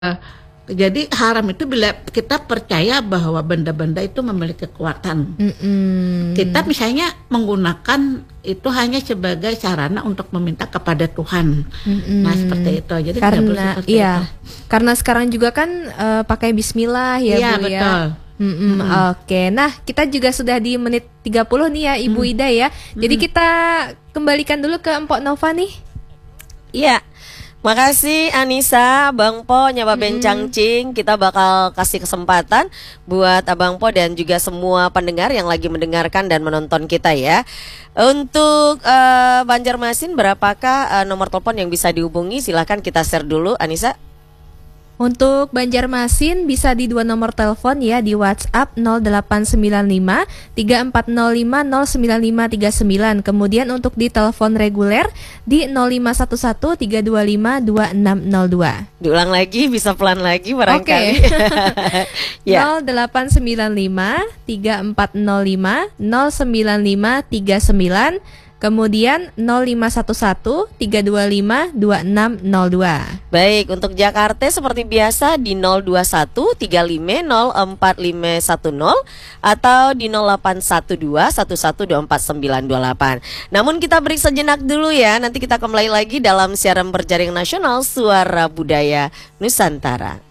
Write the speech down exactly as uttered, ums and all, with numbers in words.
Eh, jadi haram itu bila kita percaya bahwa benda-benda itu memiliki kekuatan. Mm-mm. Kita misalnya menggunakan itu hanya sebagai sarana untuk meminta kepada Tuhan. Mm-mm. Nah seperti itu. Jadi tidak boleh Karena seperti iya, itu. karena sekarang juga kan eh, pakai Bismillah ya Iya Bu ya. betul. Mm-mm, Mm. Oke, nah kita juga sudah di menit tiga puluh nih ya Ibu Mm. Ida ya. Jadi Mm. kita kembalikan dulu ke Mpok Nova nih. Iya, makasih Anissa, Bang Po, Nyawa Mm-mm. Bencang Cing. Kita bakal kasih kesempatan buat Abang Po dan juga semua pendengar yang lagi mendengarkan dan menonton kita ya. Untuk eh, Banjarmasin, berapakah eh, nomor telepon yang bisa dihubungi? Silahkan kita share dulu, Anissa. Untuk Banjarmasin bisa di dua nomor telepon ya, di WhatsApp nol delapan sembilan lima tiga empat nol lima nol sembilan lima tiga sembilan. Kemudian untuk di telepon reguler di nol lima satu satu tiga dua lima dua enam nol dua. Diulang lagi, bisa pelan lagi barangkali. Ya. nol delapan sembilan lima tiga empat nol lima nol sembilan lima tiga sembilan. Kemudian nol lima satu satu tiga dua lima dua enam nol dua. Baik, untuk Jakarta seperti biasa di nol dua satu tiga lima nol empat lima satu nol atau di nol delapan satu dua satu satu dua empat sembilan dua delapan. Namun kita break sejenak dulu ya, nanti kita kembali lagi dalam siaran berjaring nasional Suara Budaya Nusantara.